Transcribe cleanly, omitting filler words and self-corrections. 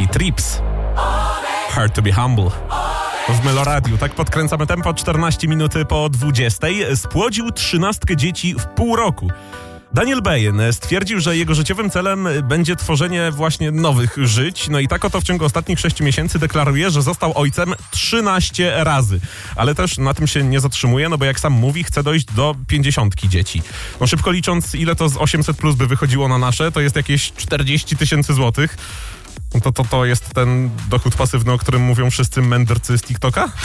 i Trips. Hard to be humble. W Meloradiu. Tak podkręcamy tempo. 14 minuty po 20. Spłodził 13 dzieci w pół roku. Daniel Beyen stwierdził, że jego życiowym celem będzie tworzenie właśnie nowych żyć. No i tak oto w ciągu ostatnich 6 miesięcy deklaruje, że został ojcem 13 razy. Ale też na tym się nie zatrzymuje, no bo jak sam mówi, chce dojść do 50 dzieci. No szybko licząc, ile to z 800 plus by wychodziło na nasze, to jest jakieś 40 000 złotych. To jest ten dochód pasywny, o którym mówią wszyscy mędrcy z TikToka?